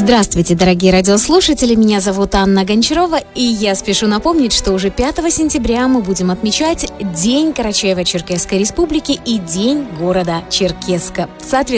Здравствуйте, дорогие радиослушатели, меня зовут Анна Гончарова, и я спешу напомнить, что уже 5 сентября мы будем отмечать День Карачаево-Черкесской Республики и День города Черкесска.